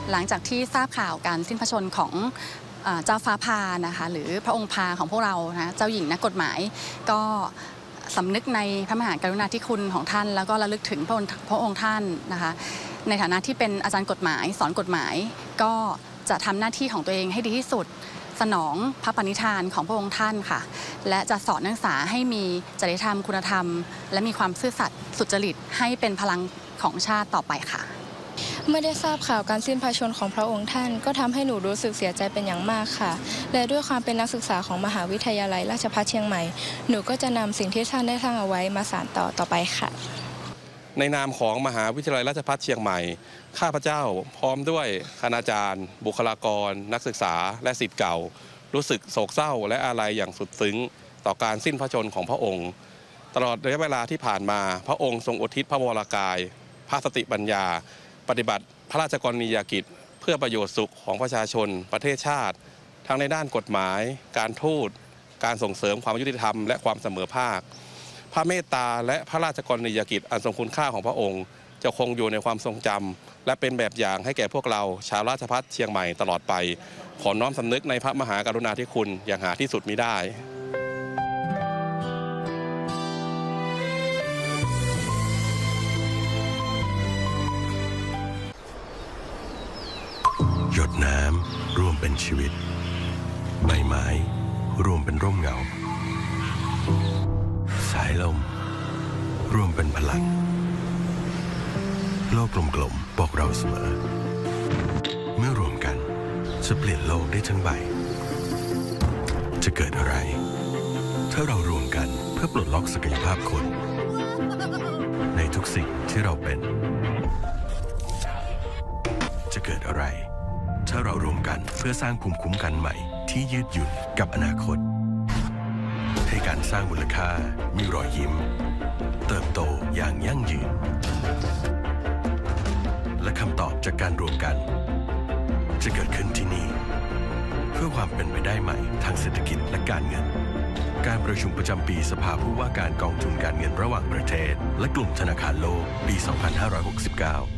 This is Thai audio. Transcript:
หลังจากที่ทราบข่าวการสิ้นพระชนม์ของเจ้าฟ้าพานะคะหรือพระองค์พาของพวกเรานะเจ้าหญิงนักกฎหมายก็สำนึกในพระมหากรุณาธิคุณของท่านแล้วก็ระลึกถึงพระองค์ท่านนะคะในฐานะที่เป็นอาจารย์กฎหมายสอนกฎหมายก็จะทำหน้าที่ของตัวเองให้ดีที่สุดสนองพระปณิธานของพระองค์ท่านค่ะและจะสอนนักศึกษาให้มีจริยธรรมคุณธรรมและมีความซื่อสัตย์สุจริตให้เป็นพลังของชาติต่อไปค่ะเมื่อได้ทราบข่าวการสิ้นพระชนม์ของพระองค์ท่านก็ทำให้หนูรู้สึกเสียใจเป็นอย่างมากค่ะและด้วยความเป็นนักศึกษาของมหาวิทยาลัยราชภัฏเชียงใหม่หนูก็จะนำสิ่งที่ท่านได้สร้างเอาไว้มาสานต่อไปค่ะในนามของมหาวิทยาลัยราชภัฏเชียงใหม่ข้าพเจ้าพร้อมด้วยคณาจารย์บุคลากรนักศึกษาและศิษย์เก่ารู้สึกโศกเศร้าและอาลัยอย่างสุดซึ้งต่อการสิ้นพระชนม์ของพระองค์ตลอดระยะเวลาที่ผ่านมาพระองค์ทรงอุทิศพระวรกายพระสติปัญญาปฏิบัติพระราชกรณียกิจเพื่อประโยชน์สุขของประชาชนประเทศชาติทั้งในด้านกฎหมายการทูตการส่งเสริมความยุติธรรมและความเสมอภาคพระเมตตาและพระราชกรณียกิจอันทรงคุณค่าของพระองค์จะคงอยู่ในความทรงจำและเป็นแบบอย่างให้แก่พวกเราชาวราชภัฏเชียงใหม่ตลอดไปขอน้อมสำนึกในพระมหากรุณาธิคุณอย่างหาที่สุดมิได้หยดน้ำรวมเป็นชีวิตใบไม้รวมเป็นร่มเงาสายลมรวมเป็นพลังโลกกลมๆบอกเราเสมอเมื่อรวมกันจะเปลี่ยนโลกได้ทั้งใบจะเกิดอะไรถ้าเรารวมกันเพื่อปลดล็อกศักยภาพคนในทุกสิ่งที่เราเป็นจะเกิดอะไรถ้าเรารวมกันเพื่อสร้างภูมิคุ้มกันใหม่ที่ยืดหยุ่นกับอนาคตให้การสร้างมูลค่ามีรอยยิ้มเติบโตอย่างยั่งยืนและคำตอบจากการรวมกันจะเกิดขึ้นที่นี่เพื่อความเป็นไปได้ใหม่ทางเศรษฐกิจและการเงินการประชุมประจำปีสภาผู้ว่าการกองทุนการเงินระหว่างประเทศและกลุ่มธนาคารโลกปี 2569